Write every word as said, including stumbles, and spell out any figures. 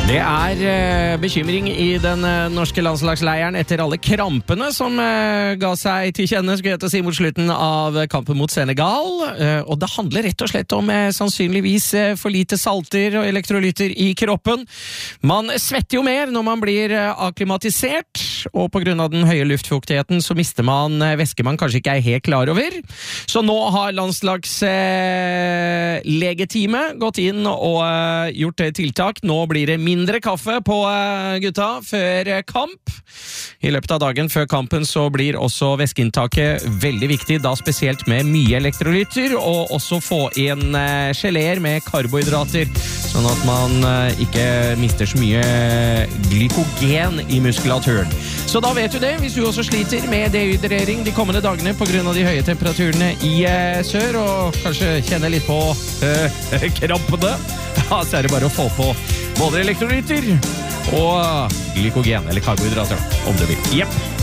Det er eh, bekymring i den eh, norske landslagsleiren etter alle krampene som eh, ga seg til kjenne, skulle jeg til å si, mot slutten av kampen mot Senegal. Eh, og det handler rett og slett om eh, sannsynligvis eh, for lite salter og elektrolytter i kroppen. Man svetter jo mer når man blir eh, akklimatisert, og på grunn av den høye luftfuktigheten så mister man eh, væske man kanskje ikke er helt klar over. Så nå har landslagslegeteamet eh, gått inn og eh, gjort eh, tiltak. Nå blir det mindre Mindre kaffe på gutta før kamp. I løpet av dagen før kampen så blir også væskeinntaket veldig viktig, da spesielt med mye elektrolytter, og også få inn geléer med karbohydrater, sånn at man ikke mister så mye glykogen i muskulaturen. Så da vet du det, hvis du også sliter med dehydrering de kommende dagene på grunn av de høye temperaturene i sør, og kanskje kjenner litt på øh, krampene, ja, så er det bare å få på både elektrolytter og glykogen, eller karbohydrater, om du vil. Jepp.